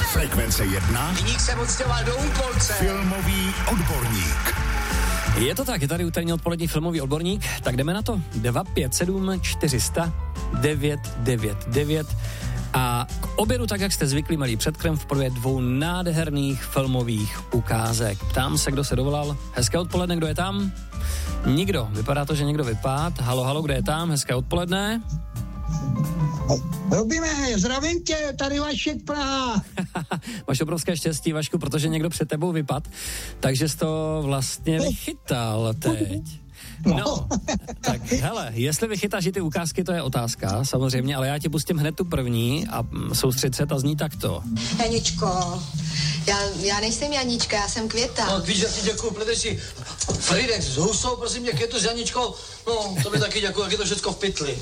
Frekvence 1. Viník se odstěhoval do Úpolce. Filmový odborník. Je to tak, je tady úterní odpolední filmový odborník, tak jdeme na to. 257 400 999 a k obědu, tak jak jste zvyklí, malý předkrem v podobě 2 nádherných filmových ukázek. Ptám se, kdo se dovolal. Hezké odpoledne, kdo je tam? Nikdo. Vypadá to, že někdo vypad. Halo, kdo je tam? Hezké odpoledne. Robíme, zdravím tě, tady Vašek Praha. Máš obrovské štěstí, Vašku, protože někdo před tebou vypad, takže jsi to vlastně vychytal teď. No, tak hele, jestli vychytáš ty ukázky, to je otázka, samozřejmě, ale já ti pustím hned tu první a soustřed se, ta zní takto. Janičko, já nejsem Janička, já jsem Květa. No, víš, jak ti děkuju, protože si Fridek s husou, prosím tě, Květu s Janičkou, no, to mi taky děkuju, jak je to všecko v pytli.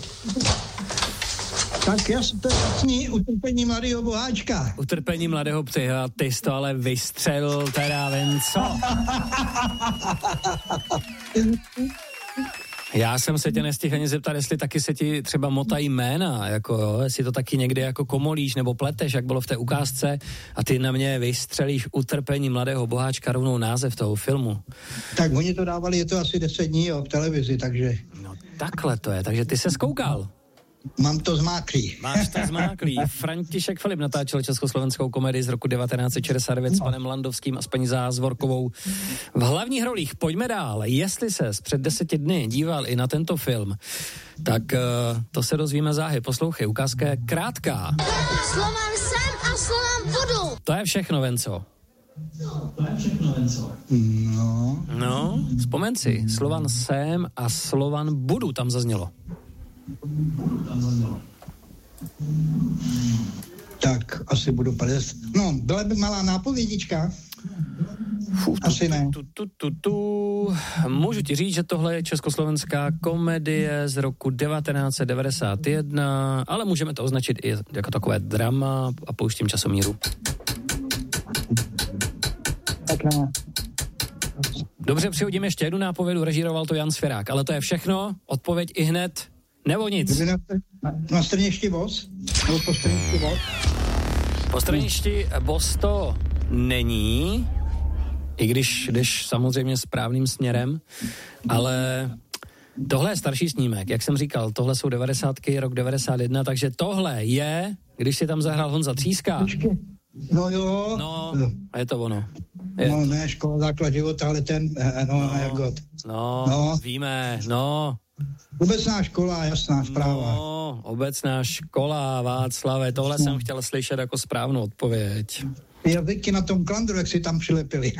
Tak to je jasný, utrpení mladého boháčka. Utrpení mladého ptyha, ty jsi to ale vystřelil, teda ven, co? Já jsem se tě nestihl ani zeptat, jestli taky se ti třeba motají jména, jako jo, jestli to taky někdy jako komolíš nebo pleteš, jak bylo v té ukázce a ty na mě vystřelíš Utrpení mladého boháčka, rovnou název toho filmu. Tak oni to dávali, je to asi 10 dní, jo, v televizi, takže... No takhle to je, takže ty se zkoukal. Mám to zmáklý. Máš to zmáklý. František Filip natáčel československou komedii z roku 1969 s panem Landovským a s paní Zázvorkovou v hlavních rolích. Pojďme dál. Jestli ses před 10 dny díval i na tento film, tak to se dozvíme záhy. Poslouchej, ukázka je krátká. Slovan jsem a Slovan budu. To je všechno, Venco. No, vzpomeň si. Slovan jsem a Slovan budu tam zaznělo. Tak, asi budu 50. No, byla by malá nápovědička. Asi ne. Můžu ti říct, že tohle je československá komedie z roku 1991, ale můžeme to označit i jako takové drama a pouštím časomíru. Tak ne. Dobře, přihodím ještě jednu nápovědu, režíroval to Jan Svěrák, ale to je všechno, odpověď i hned, nebo nic. Na straništi Boss? Nebo po straništi Boss? Po straništi Boss to není, i když jdeš samozřejmě správným směrem, ale tohle je starší snímek, jak jsem říkal, tohle jsou 90, rok 91, takže tohle je, když si tam zahrál Honza Tříska. No jo. No, je to ono. No ne, škola základ života, ale ten, No, víme, no. Obecná škola, jasná zpráva. No, obecná škola, Václave, tohle jsem chtěl slyšet jako správnou odpověď. Jazyky na tom klandru, jak si tam přilepili.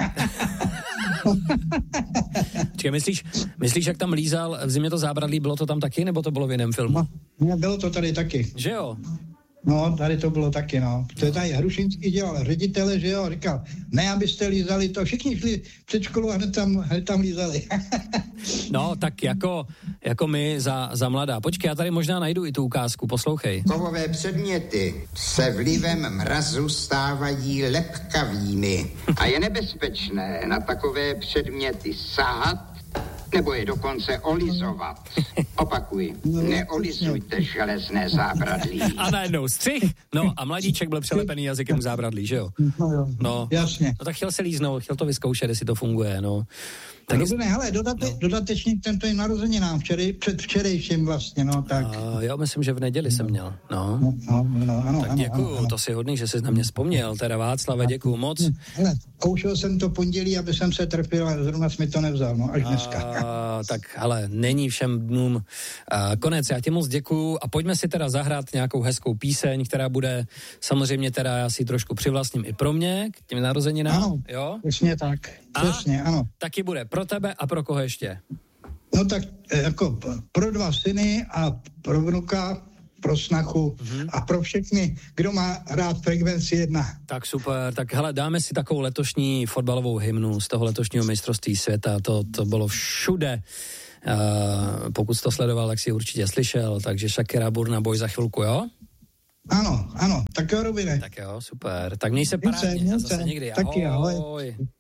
Čekaj, myslíš, jak tam lízal v zimě to zábradlí, bylo to tam taky, nebo to bylo v jiném filmu? No, bylo to tady taky. Že jo? No, tady to bylo taky, no. To je tady Hrušinský dělal ředitele, že jo, říkal, ne, abyste lízali to, všichni šli před školu a hned tam lízali. No, tak jako my za mladá. Počkej, já tady možná najdu i tu ukázku, poslouchej. Kovové předměty se vlivem mrazu stávají lepkavými a je nebezpečné na takové předměty sahat nebo je dokonce olizovat. Opakuji, neolizujte železné zábradlí. A najednou střih. No a mladíček byl přelepený jazykem zábradlí, že jo? No, jasně. No tak chtěl se líznout, chtěl to vyzkoušet, jestli to funguje, no. Tak dobře, hele, dodatečně k tento narozeninám, předvčerejším vlastně, no, tak. Jo, myslím, že v neděli jsem měl, no. Ano, tak děkuju, to si hodný, že jsi na mě vzpomněl, teda Václave, děkuju moc. Hele, koušel jsem to pondělí, aby jsem se trpěl, ale zrovna jsi mi to nevzal, no, až dneska. Tak, hele, není všem dnům konec, já ti moc děkuju a pojďme si teda zahrát nějakou hezkou píseň, která bude samozřejmě teda, já si trošku přivlastním i pro mě, k těm narozeninám, ano, jo? Přesně tak, přesně, ano. Taky bude pro tebe a pro koho ještě? No tak jako pro 2 syny a pro vnuka, pro snachu a pro všechny, kdo má rád Frekvenci 1. Tak super, tak hele, dáme si takovou letošní fotbalovou hymnu z toho letošního mistrovství světa, to bylo všude. Pokud jsi to sledoval, tak si určitě slyšel, takže Shakira, Burna Boy za chvilku, jo? Ano, tak jo, Robine. Tak jo, super, tak měj se parádně, zase někdy, ahoj. Taky ahoj.